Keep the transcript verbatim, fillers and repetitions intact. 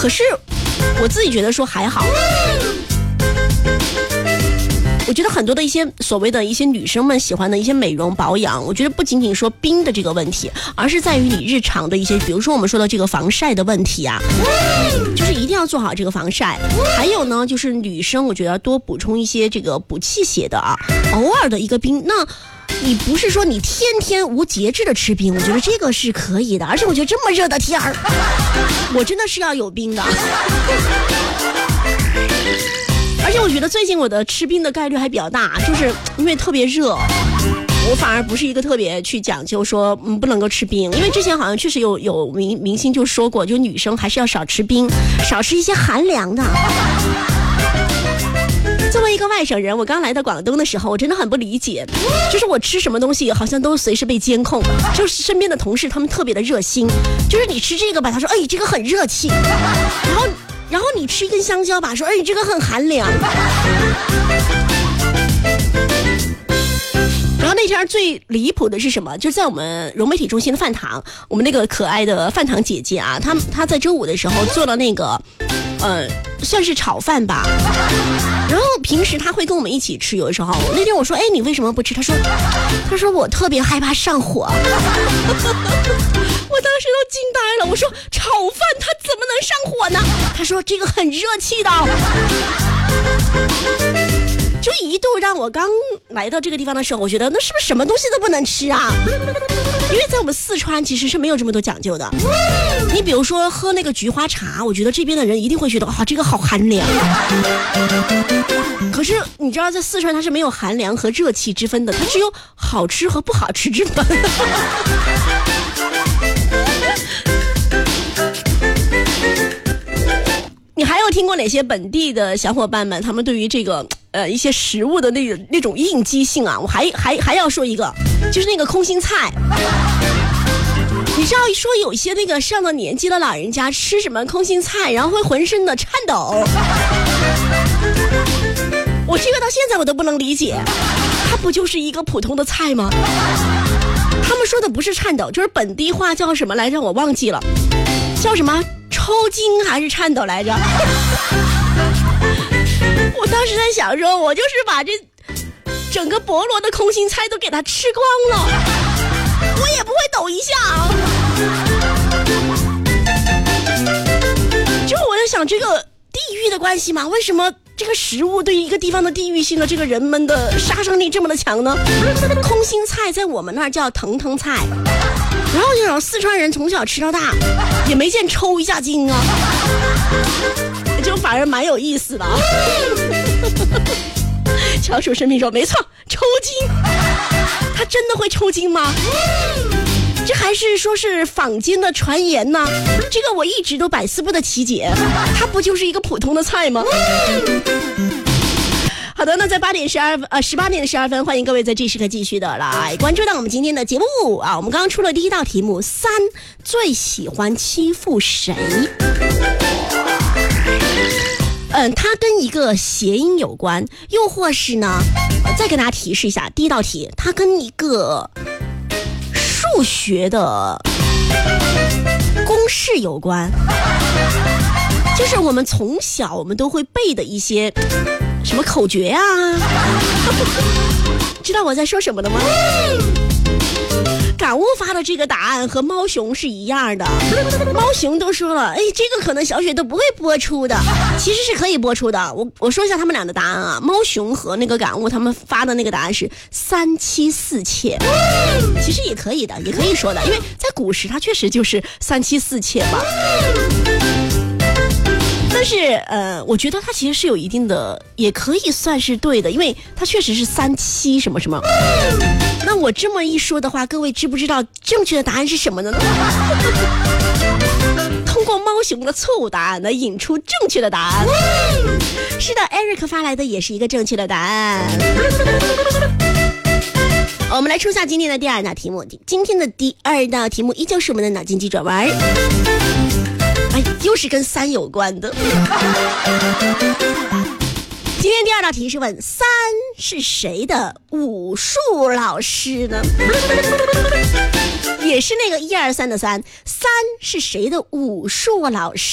可是我自己觉得说还好。我觉得很多的一些所谓的一些女生们喜欢的一些美容保养，我觉得不仅仅说冰的这个问题，而是在于你日常的一些，比如说我们说的这个防晒的问题啊，就是一定要做好这个防晒。还有呢，就是女生我觉得要多补充一些这个补气血的啊，偶尔的一个冰，那你不是说你天天无节制的吃冰，我觉得这个是可以的。而且我觉得这么热的天儿，我真的是要有冰的。而且我觉得最近我的吃冰的概率还比较大，就是因为特别热，我反而不是一个特别去讲究说嗯不能够吃冰，因为之前好像确实有有明明星就说过，就女生还是要少吃冰，少吃一些寒凉的。作为一个外省人，我刚来到广东的时候，我真的很不理解，就是我吃什么东西好像都随时被监控，就是身边的同事他们特别的热心，就是你吃这个吧，他说哎这个很热气，然后然后你吃一根香蕉吧，说哎这个很寒凉。然后那天最离谱的是什么？就是在我们融媒体中心的饭堂，我们那个可爱的饭堂姐姐啊，她她在周五的时候做了那个呃算是炒饭吧，然后平时她会跟我们一起吃，有的时候那天我说哎你为什么不吃，她说她说我特别害怕上火。我当时都惊呆了，我说炒饭它怎么能上火呢？她说这个很热气的。就一度让我刚来到这个地方的时候，我觉得那是不是什么东西都不能吃啊？因为在我们四川其实是没有这么多讲究的。你比如说喝那个菊花茶，我觉得这边的人一定会觉得啊、哦、这个好寒凉。可是你知道在四川它是没有寒凉和热气之分的，它只有好吃和不好吃之分。你还有听过哪些本地的小伙伴们他们对于这个呃一些食物的那种那种应激性啊？我还还还要说一个，就是那个空心菜。你知道说有一些那个上了年纪的老人家吃什么空心菜，然后会浑身的颤抖。我这个到现在我都不能理解，它不就是一个普通的菜吗？他们说的不是颤抖，就是本地话叫什么来着？我忘记了，叫什么？抽筋还是颤抖来着？我当时在想说，我就是把这整个菠萝的空心菜都给它吃光了，我也不会抖一下啊。就我在想，这个地域的关系嘛，为什么这个食物对于一个地方的地域性的这个人们的杀伤力这么的强呢？空心菜在我们那儿叫腾腾菜，然后这种四川人从小吃到大，也没见抽一下筋啊，就反而蛮有意思的啊。乔楚生命说没错，抽筋，他真的会抽筋吗？这还是说是坊间的传言呢？这个我一直都百思不得其解，它不就是一个普通的菜吗？好的，那在八点十二呃十八点十二分，欢迎各位在这时刻继续的来关注到我们今天的节目啊。我们刚刚出了第一道题目，三最喜欢欺负谁？嗯，它跟一个谐音有关，又或是呢，再跟大家提示一下，第一道题它跟一个数学的公式有关，就是我们从小我们都会背的一些什么口诀啊。知道我在说什么的吗？感悟发的这个答案和猫熊是一样的，猫熊都说了，哎，这个可能小雪都不会播出的，其实是可以播出的。我我说一下他们俩的答案啊，猫熊和那个感悟他们发的那个答案是三妻四妾，其实也可以的，也可以说的，因为在古时它确实就是三妻四妾嘛。但是呃，我觉得它其实是有一定的，也可以算是对的，因为它确实是三妻什么什么。那我这么一说的话，各位知不知道正确的答案是什么呢？通过猫熊的错误答案来引出正确的答案。是的 Eric 发来的也是一个正确的答案。我们来出下今天的第二道题目。今天的第二道题目依旧是我们的脑筋急转弯，哎，又是跟三有关的。今天第二道题是问三是谁的武术老师呢？也是那个一二三的三，三是谁的武术老师？